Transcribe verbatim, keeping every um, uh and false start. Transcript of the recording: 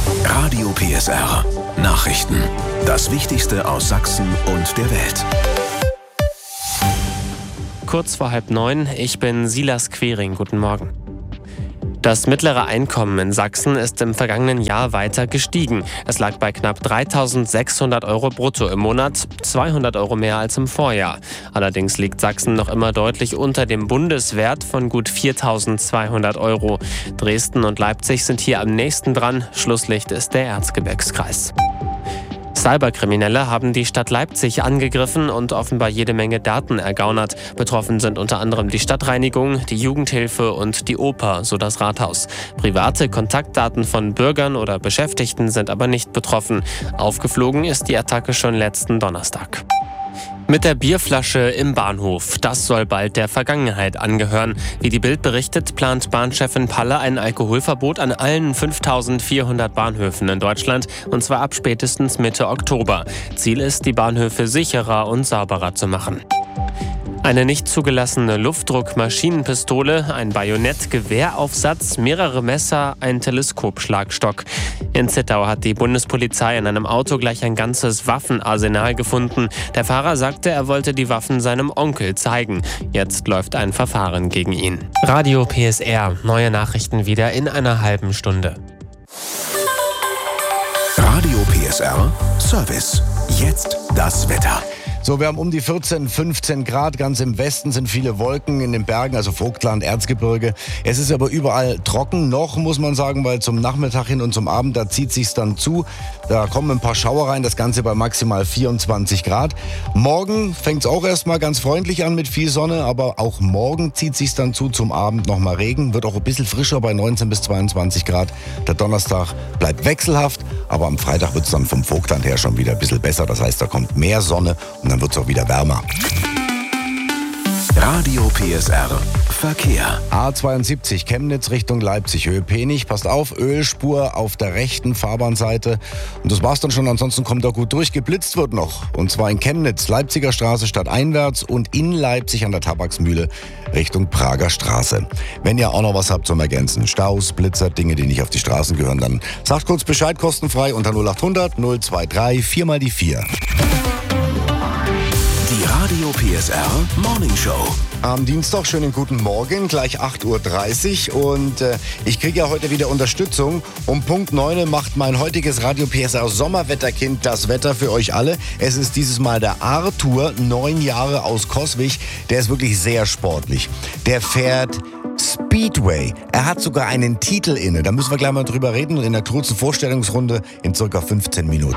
Radio P S R. Nachrichten. Das Wichtigste aus Sachsen und der Welt. Kurz vor halb neun, ich bin Silas Quering. Guten Morgen. Das mittlere Einkommen in Sachsen ist im vergangenen Jahr weiter gestiegen. Es lag bei knapp dreitausendsechshundert Euro brutto im Monat, zweihundert Euro mehr als im Vorjahr. Allerdings liegt Sachsen noch immer deutlich unter dem Bundeswert von gut viertausendzweihundert Euro. Dresden und Leipzig sind hier am nächsten dran. Schlusslicht ist der Erzgebirgskreis. Cyberkriminelle haben die Stadt Leipzig angegriffen und offenbar jede Menge Daten ergaunert. Betroffen sind unter anderem die Stadtreinigung, die Jugendhilfe und die Oper, so das Rathaus. Private Kontaktdaten von Bürgern oder Beschäftigten sind aber nicht betroffen. Aufgeflogen ist die Attacke schon letzten Donnerstag. Mit der Bierflasche im Bahnhof. Das soll bald der Vergangenheit angehören. Wie die Bild berichtet, plant Bahnchefin Palle ein Alkoholverbot an allen fünftausendvierhundert Bahnhöfen in Deutschland, und zwar ab spätestens Mitte Oktober. Ziel ist, die Bahnhöfe sicherer und sauberer zu machen. Eine nicht zugelassene Luftdruckmaschinenpistole, ein Bajonett-Gewehraufsatz, mehrere Messer, ein Teleskopschlagstock. In Zittau hat die Bundespolizei in einem Auto gleich ein ganzes Waffenarsenal gefunden. Der Fahrer sagte, er wollte die Waffen seinem Onkel zeigen. Jetzt läuft ein Verfahren gegen ihn. Radio P S R. Neue Nachrichten wieder in einer halben Stunde. Radio P S R Service. Jetzt das Wetter. So, wir haben um die vierzehn, fünfzehn Grad. Ganz im Westen sind viele Wolken in den Bergen, also Vogtland, Erzgebirge. Es ist aber überall trocken noch, muss man sagen, weil zum Nachmittag hin und zum Abend, da zieht sich's dann zu. Da kommen ein paar Schauer rein, das Ganze bei maximal vierundzwanzig Grad. Morgen fängt's auch erstmal ganz freundlich an mit viel Sonne, aber auch morgen zieht sich's dann zu, zum Abend nochmal Regen. Wird auch ein bisschen frischer bei neunzehn bis zweiundzwanzig Grad. Der Donnerstag bleibt wechselhaft, aber am Freitag wird's dann vom Vogtland her schon wieder ein bisschen besser. Das heißt, da kommt mehr Sonne und dann wird's auch wieder wärmer. Radio P S R Verkehr. A zweiundsiebzig Chemnitz Richtung Leipzig, Höhe Penich. Passt auf, Ölspur auf der rechten Fahrbahnseite. Und das war's dann schon, ansonsten kommt er gut durch. Geblitzt wird noch. Und zwar in Chemnitz, Leipziger Straße stadteinwärts und in Leipzig an der Tabaksmühle Richtung Prager Straße. Wenn ihr auch noch was habt zum Ergänzen, Staus, Blitzer, Dinge, die nicht auf die Straßen gehören, dann sagt kurz Bescheid, kostenfrei unter null achthundert null drei vier mal die vier. Die Radio P S R Morning Show. Am Dienstag, schönen guten Morgen, gleich acht Uhr dreißig und äh, ich kriege ja heute wieder Unterstützung. Um Punkt neun macht mein heutiges Radio P S R Sommerwetterkind das Wetter für euch alle. Es ist dieses Mal der Arthur, neun Jahre aus Coswig. Der ist wirklich sehr sportlich. Der fährt Speedway. Er hat sogar einen Titel inne. Da müssen wir gleich mal drüber reden in der kurzen Vorstellungsrunde in circa fünfzehn Minuten.